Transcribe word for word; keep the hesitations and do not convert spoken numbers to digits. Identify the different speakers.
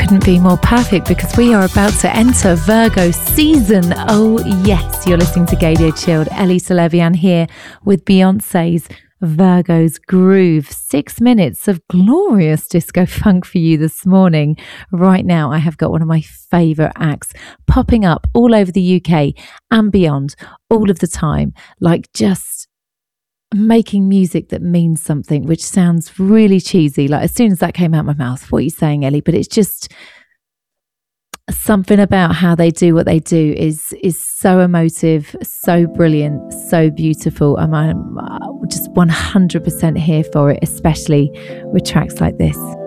Speaker 1: couldn't be more perfect because we are about to enter Virgo season. Oh yes, you're listening to Gadio Chilled. Ellie Salevian here with Beyonce's Virgo's Groove. Six minutes of glorious disco funk for you this morning. Right now, I have got one of my favourite acts popping up all over the U K and beyond all of the time, like just making music that means something, which sounds really cheesy. Like as soon as that came out my mouth, what are you saying, Ellie? But it's just something about how they do what they do is is so emotive, so brilliant, so beautiful. And I'm just one hundred percent here for it, especially with tracks like this.